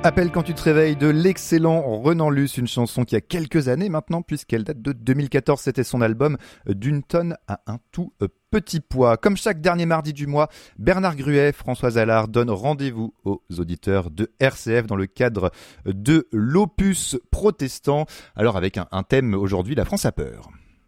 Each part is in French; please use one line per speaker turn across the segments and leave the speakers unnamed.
Appelle quand tu te réveilles de l'excellent Renan Luce, une chanson qui a quelques années maintenant puisqu'elle date de 2014, c'était son album D'une tonne à un tout petit pois. Comme chaque dernier mardi du mois, Bernard Gruet, Françoise Allard donnent rendez-vous aux auditeurs de RCF dans le cadre de l'Opus Protestant. Alors avec un thème aujourd'hui, la France a peur.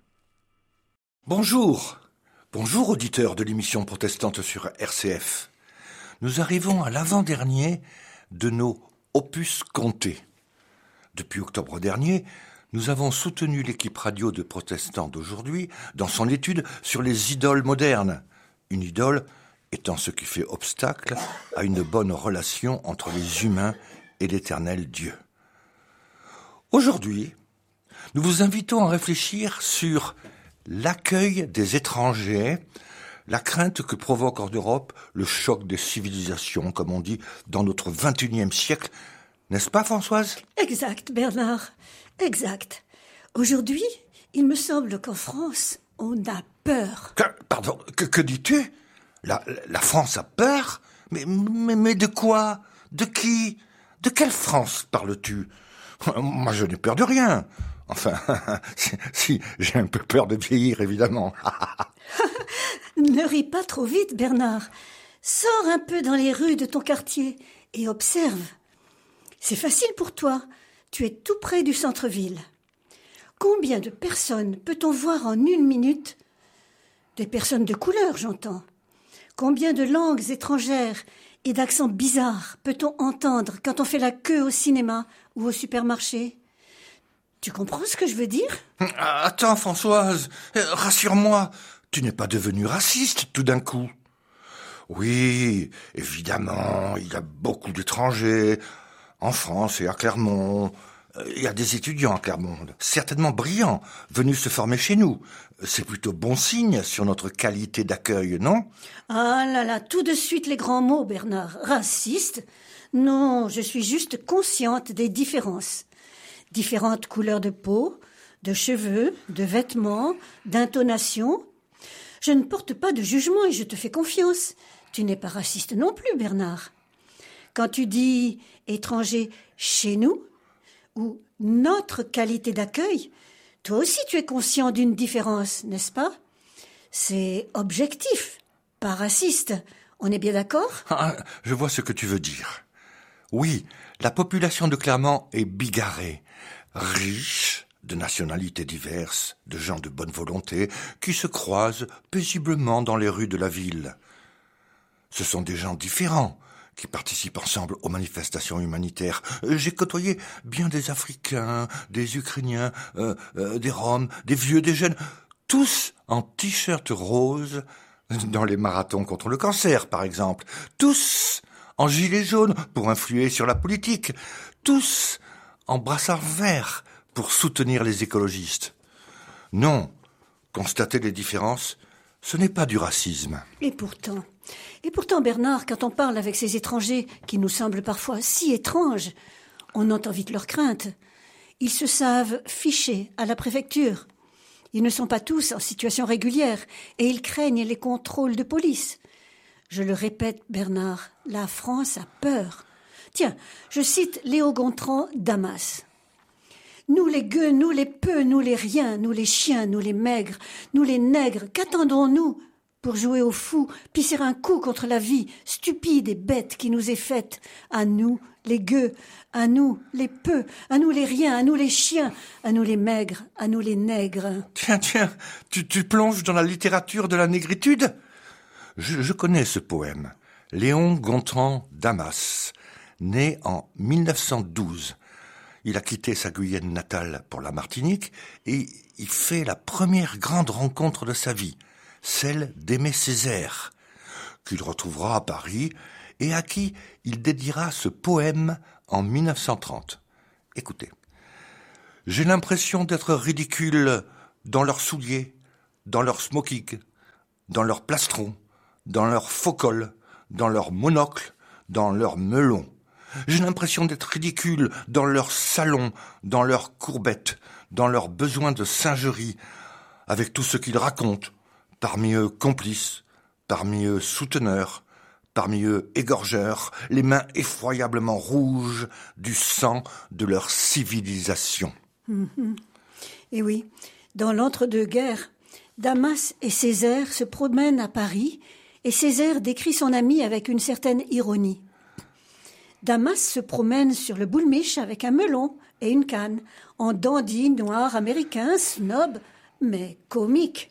Bonjour auditeurs de l'émission protestante sur RCF. Nous arrivons à l'avant-dernier de nos opus comptés. Depuis octobre dernier, nous avons soutenu l'équipe radio de Protestants d'aujourd'hui dans son étude sur les idoles modernes. Une idole étant ce qui fait obstacle à une bonne relation entre les humains et l'éternel Dieu. Aujourd'hui, nous vous invitons à réfléchir sur l'accueil des étrangers, la crainte que provoque en Europe le choc des civilisations, comme on dit, dans notre 21e siècle. N'est-ce pas, Françoise ?
Exact, Bernard. Exact. Aujourd'hui, il me semble qu'en France, on a peur.
Que dis-tu ? La France a peur ? Mais de quoi ? De qui ? De quelle France parles-tu ? Moi, je n'ai peur de rien. Enfin, si, j'ai un peu peur de vieillir, évidemment.
Ne ris pas trop vite, Bernard. Sors un peu dans les rues de ton quartier et observe. C'est facile pour toi. Tu es tout près du centre-ville. Combien de personnes peut-on voir en 1 minute ? Des personnes de couleur, j'entends. Combien de langues étrangères et d'accents bizarres peut-on entendre quand on fait la queue au cinéma ou au supermarché ? Tu comprends ce que je veux dire ?
Attends, Françoise, rassure-moi, tu n'es pas devenue raciste tout d'un coup. Oui, évidemment, il y a beaucoup d'étrangers, en France et à Clermont. Il y a des étudiants à Clermont, certainement brillants, venus se former chez nous. C'est plutôt bon signe sur notre qualité d'accueil, non ?
Ah là là, tout de suite les grands mots, Bernard. Raciste ? Non, je suis juste consciente des différences. Différentes couleurs de peau, de cheveux, de vêtements, d'intonation. Je ne porte pas de jugement et je te fais confiance. Tu n'es pas raciste non plus, Bernard. Quand tu dis « étranger chez nous » ou « notre qualité d'accueil », toi aussi tu es conscient d'une différence, n'est-ce pas ? C'est objectif, pas raciste. On est bien d'accord ?
Je vois ce que tu veux dire. Oui, la population de Clermont est bigarrée, riche de nationalités diverses, de gens de bonne volonté qui se croisent paisiblement dans les rues de la ville. Ce sont des gens différents qui participent ensemble aux manifestations humanitaires. J'ai côtoyé bien des Africains, des Ukrainiens, des Roms, des vieux, des jeunes, tous en t-shirt rose, dans les marathons contre le cancer, par exemple. Tous en gilet jaune pour influer sur la politique. Tous en brassard vert pour soutenir les écologistes. Non, constater les différences, ce n'est pas du racisme.
Et pourtant, Bernard, quand on parle avec ces étrangers qui nous semblent parfois si étranges, on entend vite leurs craintes. Ils se savent fichés à la préfecture. Ils ne sont pas tous en situation régulière et ils craignent les contrôles de police. Je le répète, Bernard, la France a peur. Tiens, je cite Léo Gontran, Damas. Nous les gueux, nous les peu, nous les riens, nous les chiens, nous les maigres, nous les nègres, qu'attendons-nous pour jouer au fou, pisser un coup contre la vie stupide et bête qui nous est faite, à nous les gueux, à nous les peu, à nous les riens, à nous les chiens, à nous les maigres, à nous les nègres.
Tiens, tu plonges dans la littérature de la négritude ? Je connais ce poème. Léon Gontran, Damas, né en 1912. Il a quitté sa Guyane natale pour la Martinique et il fait la première grande rencontre de sa vie, celle d'Aimé Césaire, qu'il retrouvera à Paris et à qui il dédiera ce poème en 1930. Écoutez. « J'ai l'impression d'être ridicule dans leurs souliers, dans leurs smokings, dans leurs plastrons, dans leurs faux cols, dans leurs monocles, dans leurs melons. J'ai l'impression d'être ridicule dans leurs salons, dans leurs courbettes, dans leurs besoins de singerie, avec tout ce qu'ils racontent, parmi eux complices, parmi eux souteneurs, parmi eux égorgeurs, les mains effroyablement rouges du sang de leur civilisation.
Et oui, dans l'entre-deux-guerres, Damas et Césaire se promènent à Paris et Césaire décrit son ami avec une certaine ironie. Damas se promène sur le boulmiche avec un melon et une canne, en dandy noir américain, snob, mais comique.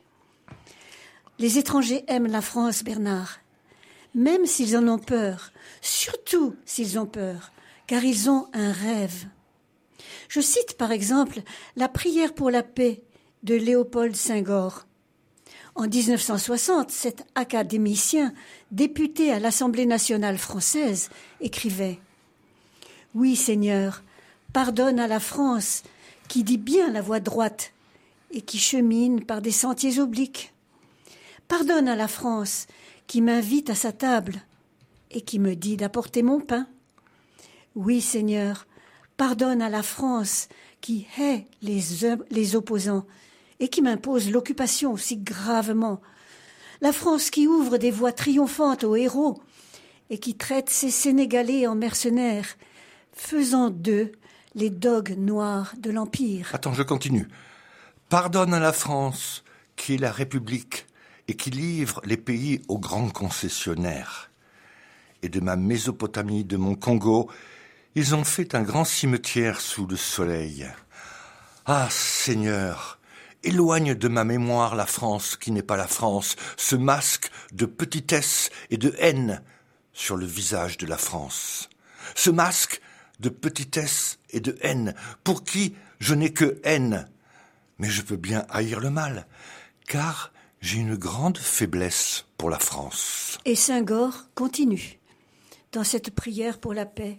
Les étrangers aiment la France, Bernard, même s'ils en ont peur, surtout s'ils ont peur, car ils ont un rêve. Je cite par exemple la prière pour la paix de Léopold Senghor. En 1960, cet académicien, député à l'Assemblée nationale française, écrivait « Oui, Seigneur, pardonne à la France qui dit bien la voie droite et qui chemine par des sentiers obliques. Pardonne à la France qui m'invite à sa table et qui me dit d'apporter mon pain. Oui, Seigneur, pardonne à la France qui hait les opposants et qui m'impose l'occupation si gravement. La France qui ouvre des voies triomphantes aux héros et qui traite ses Sénégalais en mercenaires, faisant d'eux les dogues noirs de l'Empire. »
Attends, je continue. Pardonne à la France qui est la République et qui livre les pays aux grands concessionnaires. Et de ma Mésopotamie, de mon Congo, ils ont fait un grand cimetière sous le soleil. Ah, Seigneur, éloigne de ma mémoire la France qui n'est pas la France, ce masque de petitesse et de haine sur le visage de la France. Ce masque de petitesse et de haine, pour qui je n'ai que haine. Mais je peux bien haïr le mal, car j'ai une grande faiblesse pour la France.
Et Senghor continue dans cette prière pour la paix.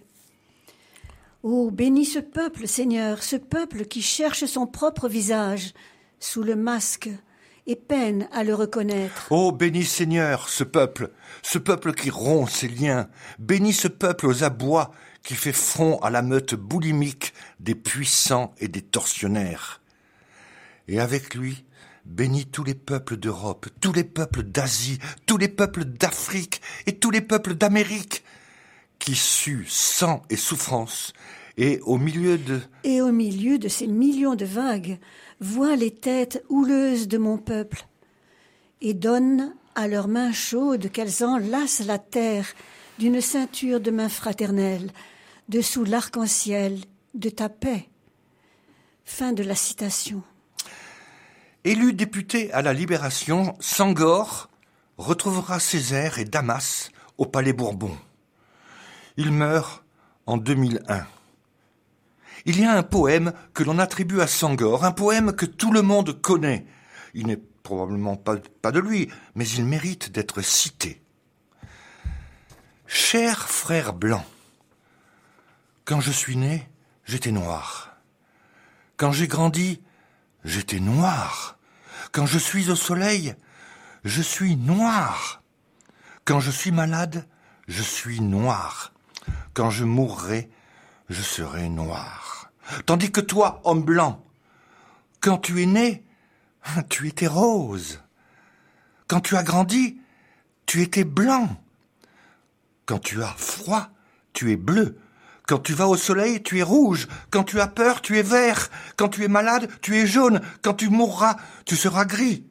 Oh, bénis ce peuple, Seigneur, ce peuple qui cherche son propre visage sous le masque et peine à le reconnaître.
Oh, bénis Seigneur ce peuple qui rompt ses liens. Bénis ce peuple aux abois qui fait front à la meute boulimique des puissants et des tortionnaires. Et avec lui, bénis tous les peuples d'Europe, tous les peuples d'Asie, tous les peuples d'Afrique et tous les peuples d'Amérique qui suent sang et souffrance. Et au milieu de
ces millions de vagues, vois les têtes houleuses de mon peuple et donne à leurs mains chaudes qu'elles enlacent la terre d'une ceinture de mains fraternelles, dessous l'arc-en-ciel de ta paix. » Fin de la citation.
Élu député à la Libération, Senghor retrouvera Césaire et Damas au Palais Bourbon. Il meurt en 2001. Il y a un poème que l'on attribue à Senghor, un poème que tout le monde connaît. Il n'est probablement pas de lui, mais il mérite d'être cité. Cher frère blanc, quand je suis né, j'étais noir. Quand j'ai grandi, j'étais noir. Quand je suis au soleil, je suis noir. Quand je suis malade, je suis noir. Quand je mourrai, je serai noir. Tandis que toi, homme blanc, quand tu es né, tu étais rose. Quand tu as grandi, tu étais blanc. Quand tu as froid, tu es bleu. Quand tu vas au soleil, tu es rouge. Quand tu as peur, tu es vert. Quand tu es malade, tu es jaune. Quand tu mourras, tu seras gris.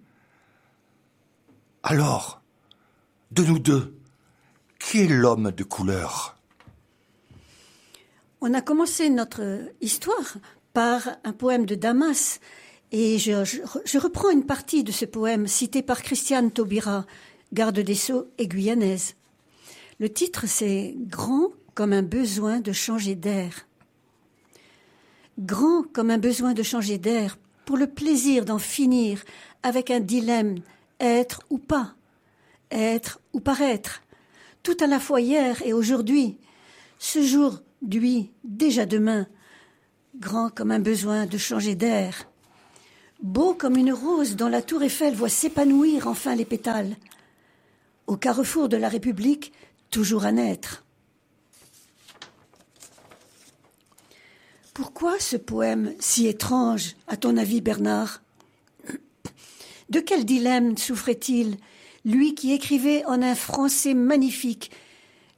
Alors, de nous deux, qui est l'homme de couleur ?
On a commencé notre histoire par un poème de Damas, et je reprends une partie de ce poème cité par Christiane Taubira, garde des Sceaux et guyanaise. Le titre, c'est « Grand comme un besoin de changer d'air ». Grand comme un besoin de changer d'air, pour le plaisir d'en finir avec un dilemme, être ou pas, être ou paraître, tout à la fois hier et aujourd'hui, ce jour d'hui, déjà demain, grand comme un besoin de changer d'air, beau comme une rose dont la tour Eiffel voit s'épanouir enfin les pétales, au carrefour de la République, toujours à naître. Pourquoi ce poème si étrange, à ton avis, Bernard ? De quel dilemme souffrait-il, lui qui écrivait en un français magnifique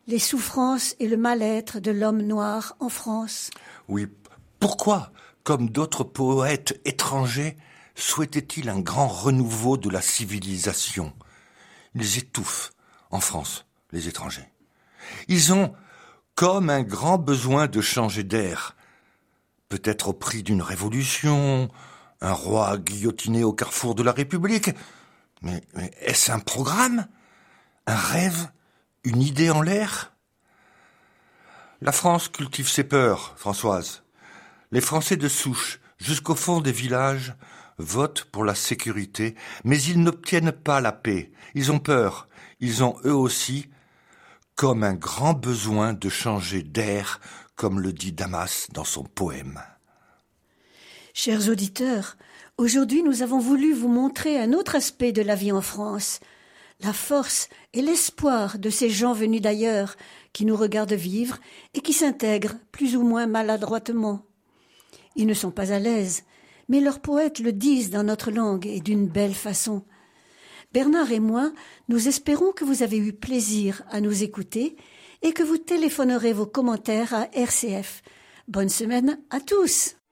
les souffrances et le mal-être de l'homme noir en France.
Oui, pourquoi, comme d'autres poètes étrangers, souhaitait-il un grand renouveau de la civilisation? Ils étouffent, en France, les étrangers. Ils ont comme un grand besoin de changer d'air. Peut-être au prix d'une révolution, un roi guillotiné au carrefour de la République. Mais est-ce un programme? Un rêve? Une idée en l'air? La France cultive ses peurs, Françoise. Les Français de souche, jusqu'au fond des villages, votent pour la sécurité, mais ils n'obtiennent pas la paix. Ils ont peur. Ils ont eux aussi comme un grand besoin de changer d'air, comme le dit Damas dans son poème.
Chers auditeurs, aujourd'hui nous avons voulu vous montrer un autre aspect de la vie en France, la force et l'espoir de ces gens venus d'ailleurs, qui nous regardent vivre et qui s'intègrent plus ou moins maladroitement. Ils ne sont pas à l'aise, mais leurs poètes le disent dans notre langue et d'une belle façon. Bernard et moi, nous espérons que vous avez eu plaisir à nous écouter et que vous téléphonerez vos commentaires à RCF. Bonne semaine à tous!